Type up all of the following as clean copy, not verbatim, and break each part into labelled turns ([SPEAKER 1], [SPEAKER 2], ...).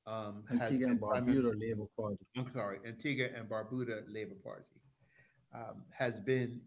[SPEAKER 1] has
[SPEAKER 2] Antigua
[SPEAKER 1] been
[SPEAKER 2] and
[SPEAKER 1] Prime
[SPEAKER 2] Barbuda
[SPEAKER 1] Minister.
[SPEAKER 2] Labour Party.
[SPEAKER 1] I'm sorry, Antigua and Barbuda Labor Party has been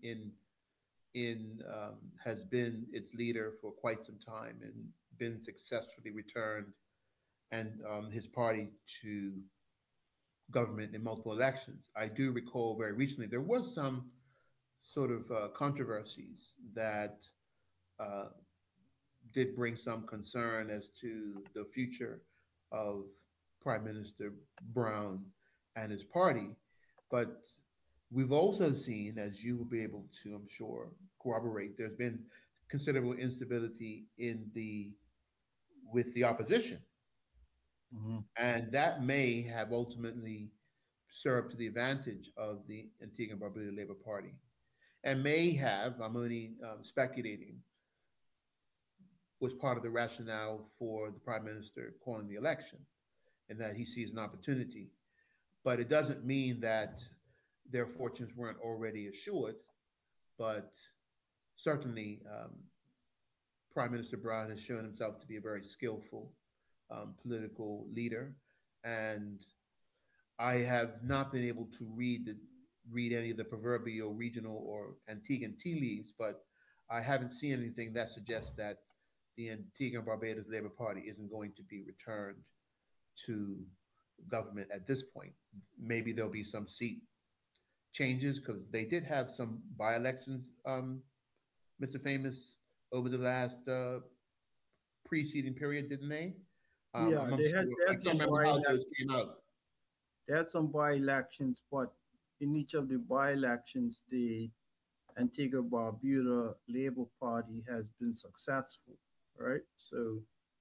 [SPEAKER 1] has been its leader for quite some time and been successfully returned and his party to government in multiple elections. I do recall very recently there was some sort of controversies that uh, did bring some concern as to the future of Prime Minister Brown and his party. But we've also seen, as you will be able to, I'm sure, corroborate, there's been considerable instability in the with the opposition,
[SPEAKER 2] Mhm.
[SPEAKER 1] and that may have ultimately served to the advantage of the Antigua and Barbuda Labour Party, and may have, I'm only speculating, was part of the rationale for the prime minister calling the election, and that he sees an opportunity. But it doesn't mean that their fortunes weren't already assured. But certainly, Prime Minister Brown has shown himself to be a very skillful political leader, and I have not been able to read any of the proverbial regional or Antiguan tea leaves, but I haven't seen anything that suggests that the Antigua and Barbados Labour Party isn't going to be returned to government at this point. Maybe there'll be some seat changes because they did have some by-elections, Mr. Famous, over the last preceding period, didn't they?
[SPEAKER 2] Yeah,
[SPEAKER 1] I'm not
[SPEAKER 2] they
[SPEAKER 1] sure.
[SPEAKER 2] had they
[SPEAKER 1] I
[SPEAKER 2] had
[SPEAKER 1] can't
[SPEAKER 2] some
[SPEAKER 1] remember how those came out.
[SPEAKER 2] by elections, but in each of the by elections, the Antigua Barbuda Labour Party has been successful, right? So,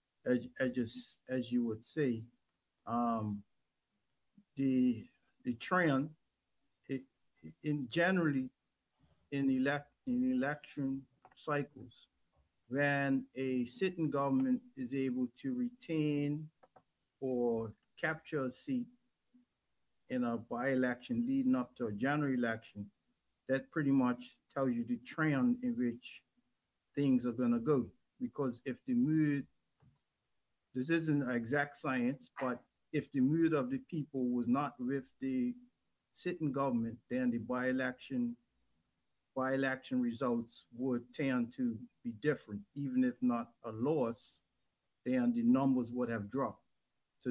[SPEAKER 2] as you would say, um, the trend it, in generally in election cycles, when a sitting government is able to retain or capture a seat in a by-election leading up to a general election, that pretty much tells you the trend in which things are going to go. Because if the mood, this isn't an exact science, but if the mood of the people was not with the sitting government, then the by-election results would tend to be different, even if not a loss, then the numbers would have dropped. So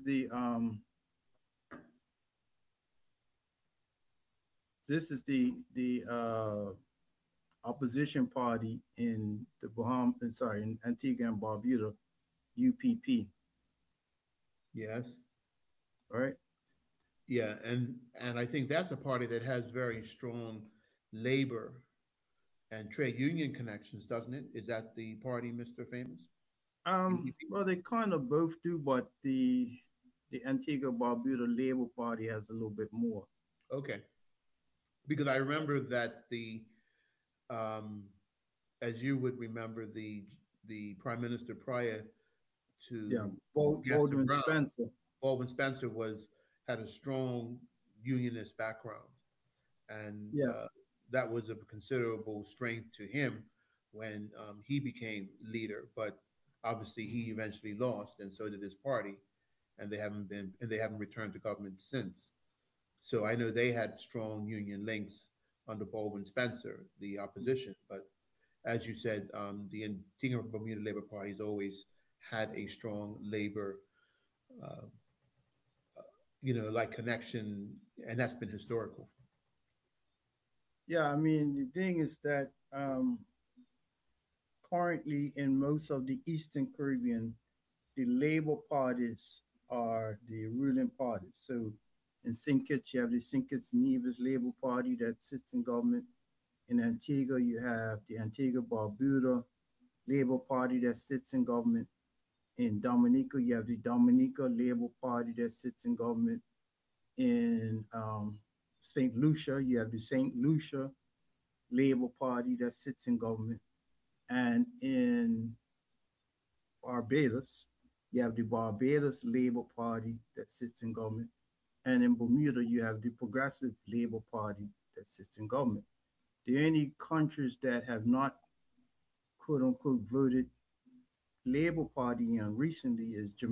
[SPEAKER 2] this is the opposition party in the Bahamas, sorry, in Antigua and Barbuda, UPP,
[SPEAKER 1] Yes.
[SPEAKER 2] right?
[SPEAKER 1] Yeah, and I think that's a party that has very strong labor and trade union connections, doesn't it? Is that the party, Mr. Famous? UPP?
[SPEAKER 2] Well, they kind of both do, but the Antigua Barbuda Labour Party has a little bit more.
[SPEAKER 1] Okay. Because I remember that um, as you would remember, the prime minister prior
[SPEAKER 2] Yeah,
[SPEAKER 1] to Gaston
[SPEAKER 2] Baldwin
[SPEAKER 1] Brown,
[SPEAKER 2] Spencer.
[SPEAKER 1] Baldwin Spencer had a strong unionist background, and
[SPEAKER 2] Yeah,
[SPEAKER 1] that was of considerable strength to him when he became leader. But obviously, he eventually lost, and so did his party, and they haven't returned to government since. So I know they had strong union links under Baldwin Spencer, the opposition. But as you said, the Antigua Bermuda Labor Party has always had a strong labor, uh, like connection, and that's been historical.
[SPEAKER 2] yeah. I mean, the thing is that currently in most of the Eastern Caribbean, the Labour parties are the ruling parties. So in St. Kitts, you have the St. Kitts Nevis Labour Party that sits in government. In Antigua, you have the Antigua Barbuda Labour Party that sits in government. In Dominica, you have the Dominica Labour Party that sits in government. In St. Lucia, you have the St. Lucia Labour Party that sits in government. And in Barbados, you have the Barbados Labour Party that sits in government. And in Bermuda, you have the Progressive Labour Party that sits in government. The only countries that have not, quote unquote, voted Labour Party in recently is Jamaica.